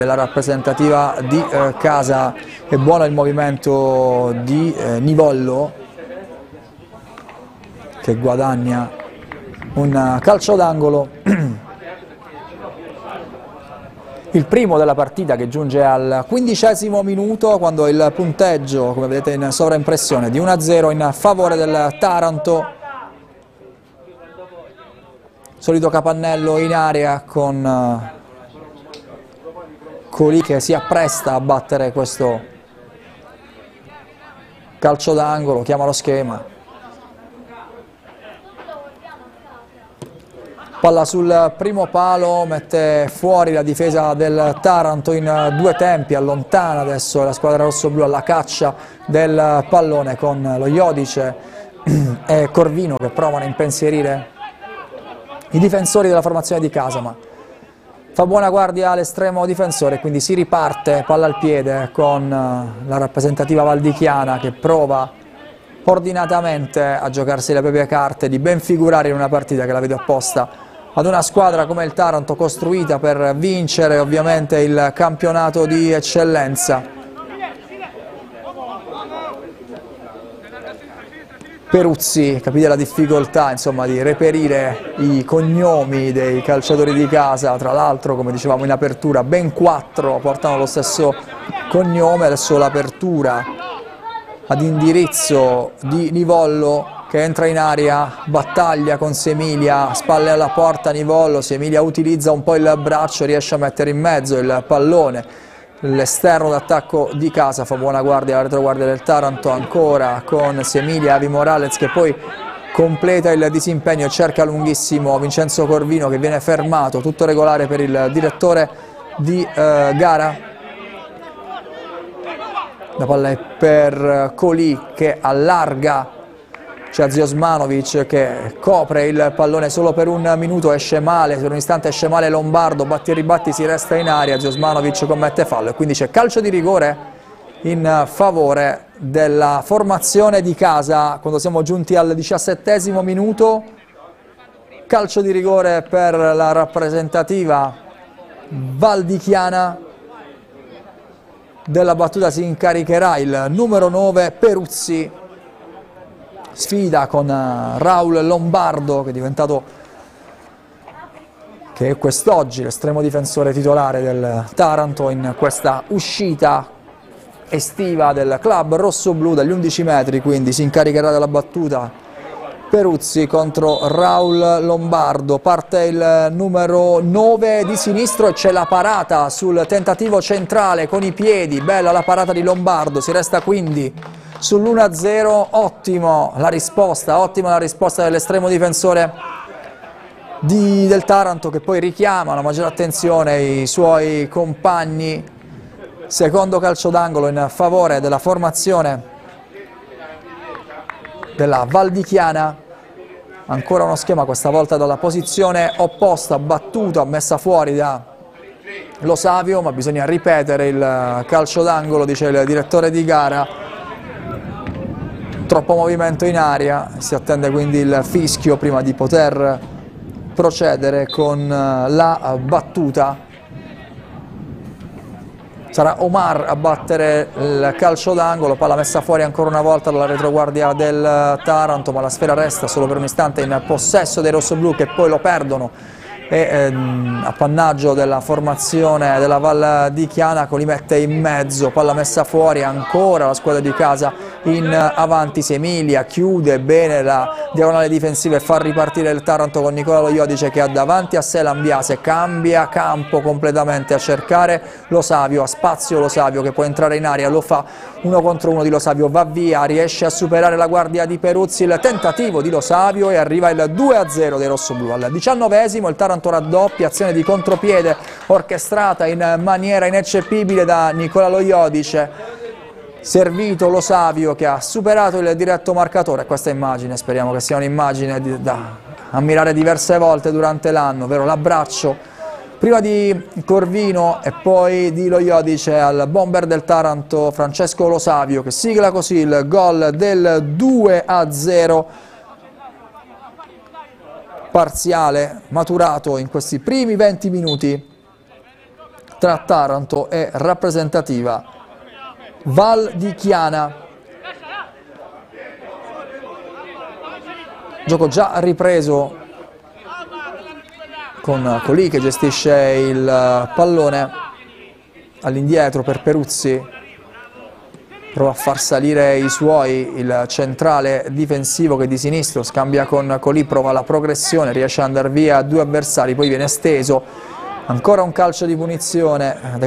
La rappresentativa di casa. È buono il movimento di Nivollo, che guadagna un calcio d'angolo, il primo della partita, che giunge al 15° minuto, quando il punteggio, come vedete in sovraimpressione, di 1-0 in favore del Taranto. Solito capannello in area con Colì che si appresta a battere questo calcio d'angolo, chiama lo schema. Palla sul primo palo, mette fuori la difesa del Taranto in due tempi, allontana adesso la squadra rossoblù alla caccia del pallone, con lo Iodice e Corvino che provano a impensierire i difensori della formazione di casa, ma fa buona guardia l'estremo difensore, quindi si riparte, palla al piede, con la rappresentativa valdichiana che prova ordinatamente a giocarsi le proprie carte, di ben figurare in una partita che la vede apposta ad una squadra come il Taranto, costruita per vincere ovviamente il campionato di eccellenza. Peruzzi, capite la difficoltà insomma di reperire i cognomi dei calciatori di casa, tra l'altro come dicevamo in apertura ben 4 portano lo stesso cognome. Adesso l'apertura ad indirizzo di Nivollo, che entra in area, battaglia con Semilia, spalle alla porta Nivollo, Semilia utilizza un po' il braccio, riesce a mettere in mezzo il pallone. L'esterno d'attacco di casa fa buona guardia la retroguardia del Taranto, ancora con Semilia, Avi Morales che poi completa il disimpegno e cerca lunghissimo Vincenzo Corvino, che viene fermato, tutto regolare per il direttore di gara. La palla è per Colì che allarga, c'è Ziosmanovic che copre il pallone solo per un minuto, esce male, per un istante esce male Lombardo, batti e ribatti, si resta in aria, Ziosmanovic commette fallo e quindi c'è calcio di rigore in favore della formazione di casa quando siamo giunti al 17° minuto. Calcio di rigore per la rappresentativa valdichiana. Della battuta si incaricherà il numero 9 Peruzzi. Sfida con Raul Lombardo, che è diventato, che è quest'oggi l'estremo difensore titolare del Taranto in questa uscita estiva del club rossoblù dagli 11 metri, quindi si incaricherà della battuta Peruzzi contro Raul Lombardo. Parte il numero 9 di sinistro e c'è la parata sul tentativo centrale con i piedi, bella la parata di Lombardo, si resta quindi sull'1-0, ottima la risposta dell'estremo difensore del Taranto, che poi richiama la maggiore attenzione i suoi compagni. Secondo calcio d'angolo in favore della formazione della valdichiana. Ancora uno schema, questa volta dalla posizione opposta, battuta, messa fuori da Lo Savio, ma bisogna ripetere il calcio d'angolo, dice il direttore di gara. Troppo movimento in aria, si attende quindi il fischio prima di poter procedere con la battuta. Sarà Omar a battere il calcio d'angolo, palla messa fuori ancora una volta dalla retroguardia del Taranto, ma la sfera resta solo per un istante in possesso dei rossoblù, che poi lo perdono. E appannaggio della formazione della valdichiana, li mette in mezzo, palla messa fuori, ancora la squadra di casa in avanti. Semilia chiude bene la diagonale difensiva e fa ripartire il Taranto con Nicola Lo Iodice, che ha davanti a sé Lambiase, cambia campo completamente a cercare Lo Savio, ha spazio Lo Savio che può entrare in aria, lo fa 1 contro 1 di Lo Savio, va via, riesce a superare la guardia di Peruzzi, il tentativo di Lo Savio e arriva il 2-0 dei rossoblù. Al 19° il Taranto raddoppia, azione di contropiede orchestrata in maniera ineccepibile da Nicola Lo Iodice, servito Lo Savio che ha superato il diretto marcatore. Questa immagine speriamo che sia un'immagine da ammirare diverse volte durante l'anno, ovvero l'abbraccio prima di Corvino e poi di Lo Iodice al bomber del Taranto Francesco Lo Savio, che sigla così il gol del 2-0 parziale maturato in questi primi 20 minuti tra Taranto e rappresentativa Val di Chiana. Gioco già ripreso con Colì che gestisce il pallone all'indietro per Peruzzi, prova a far salire i suoi, il centrale difensivo che di sinistro scambia con Colì, prova la progressione, riesce ad andare via a 2 avversari, poi viene steso, ancora un calcio di punizione